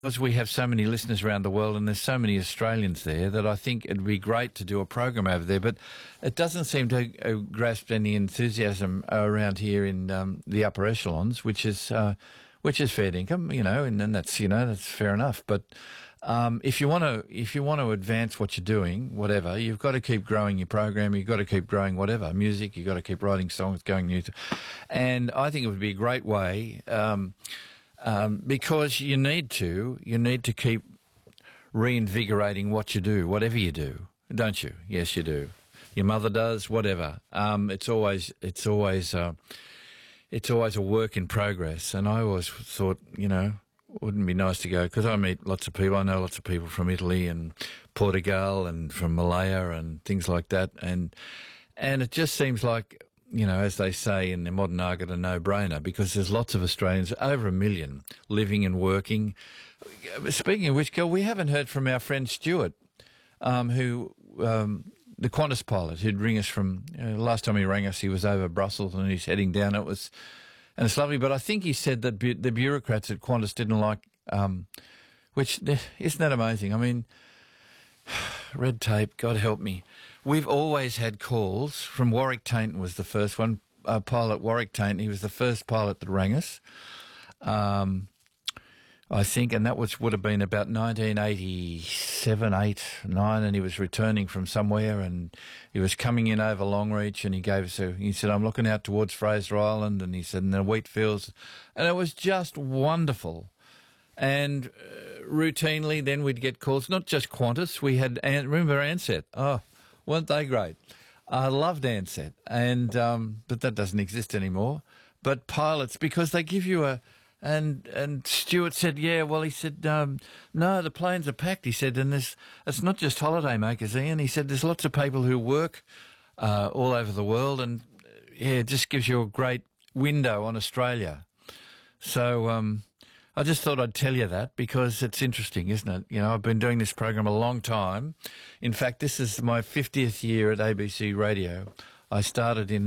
because we have so many listeners around the world and there's so many Australians there that I think it'd be great to do a program over there. But it doesn't seem to grasp any enthusiasm around here in the upper echelons, which is fair income, and that's fair enough. But if you want to advance what you're doing, whatever, you've got to keep growing your program. You've got to keep growing whatever music. You've got to keep writing songs, going new. And I think it would be a great way. Because you need to keep reinvigorating what you do, whatever you do, don't you? Yes, you do. Your mother does, whatever. It's always a work in progress. And I always thought, wouldn't it be nice to go, because I meet lots of people. I know lots of people from Italy and Portugal and from Malaya and things like that. And it just seems like, as they say in the modern argot, a no-brainer, because there's lots of Australians, over 1 million, living and working. Speaking of which, Girl, we haven't heard from our friend Stuart, the Qantas pilot who'd ring us from, last time he rang us, he was over Brussels and he's heading down. And it's lovely, but I think he said that the bureaucrats at Qantas didn't like, which, isn't that amazing? I mean, red tape, God help me. We've always had calls from Warwick Tainton was the first one, pilot Warwick Tainton. He was the first pilot that rang us, I think, and that would have been about 1987, 8, 9, and he was returning from somewhere and he was coming in over Longreach and he said, I'm looking out towards Fraser Island, and he said, in the wheat fields, and it was just wonderful. And routinely then we'd get calls, not just Qantas, we had, remember Ansett? Oh, weren't they great? I loved Ansett, and but that doesn't exist anymore. But pilots, because they give you and Stuart said, yeah, well, he said, no, the planes are packed, he said, and it's not just holiday makers, Ian. He said there's lots of people who work all over the world, and it just gives you a great window on Australia. So I just thought I'd tell you that because it's interesting, isn't it? I've been doing this program a long time. In fact, this is my 50th year at ABC Radio. I started in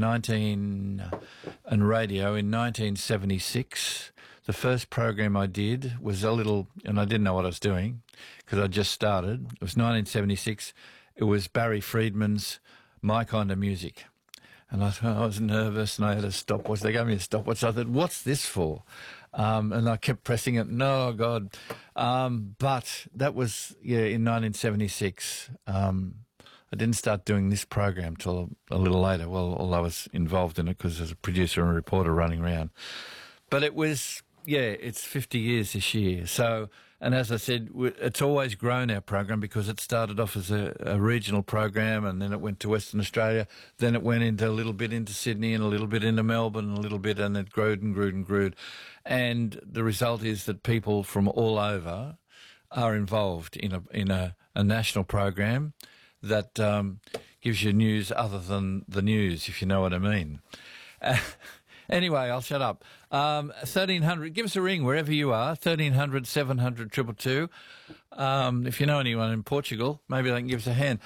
radio in 1976. The first program I did was and I didn't know what I was doing because I just started. It was 1976. It was Barry Friedman's My Kind of Music. And I was nervous and I had a stopwatch. They gave me a stopwatch. I thought, what's this for? And I kept pressing it. No, God. But that was, in 1976. I didn't start doing this program till a little later. Well, although I was involved in it because there's a producer and a reporter running around. But it was, it's 50 years this year. So, and as I said, it's always grown, our program, because it started off as a regional program and then it went to Western Australia. Then it went a little bit into Sydney and a little bit into Melbourne and a little bit, and it grew and grew and grew. And the result is that people from all over are involved in a national program that gives you news other than the news, if you know what I mean. Anyway, I'll shut up. 1300, give us a ring wherever you are, 1300 700 222. If you know anyone in Portugal, maybe they can give us a hand.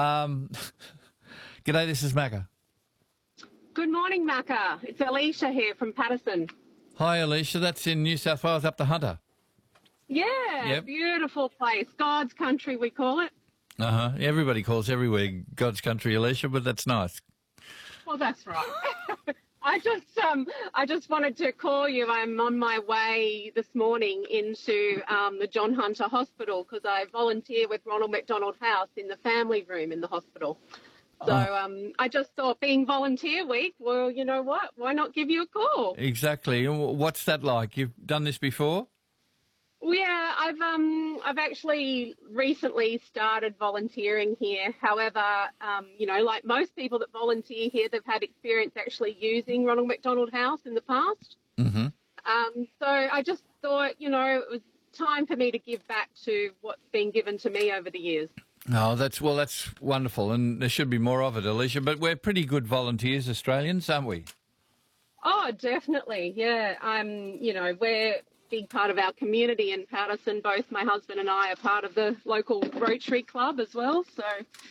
G'day, this is Macca. Good morning, Macca. It's Alicia here from Patterson. Hi, Alicia. That's in New South Wales, up the Hunter. Yeah, yep. Beautiful place. God's country, we call it. Uh-huh. Everybody calls everywhere God's country, Alicia, but that's nice. Well, that's right. I just wanted to call you. I'm on my way this morning into the John Hunter Hospital because I volunteer with Ronald McDonald House in the family room in the hospital. So I just thought, being volunteer week, well, you know what? Why not give you a call? Exactly. What's that like? You've done this before? Well, yeah, I've actually recently started volunteering here. However, like most people that volunteer here, they've had experience actually using Ronald McDonald House in the past. Mm-hmm. So I just thought, it was time for me to give back to what's been given to me over the years. Oh, that's wonderful, and there should be more of it, Alicia. But we're pretty good volunteers, Australians, aren't we? Oh, definitely, yeah. We're big part of our community in Patterson. Both my husband and I are part of the local Rotary Club as well. So,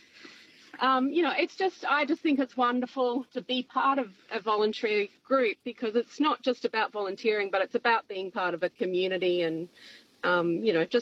I just think it's wonderful to be part of a voluntary group because it's not just about volunteering, but it's about being part of a community and just